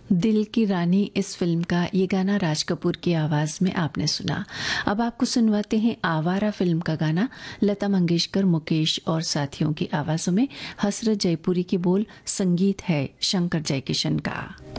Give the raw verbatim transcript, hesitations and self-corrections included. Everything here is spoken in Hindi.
दिल की रानी इस फिल्म का ये गाना राज कपूर की आवाज़ में आपने सुना। अब आपको सुनवाते हैं आवारा फिल्म का गाना, लता मंगेशकर, मुकेश और साथियों की आवाज़ों में। हसरत जयपुरी की बोल, संगीत है शंकर जयकिशन का।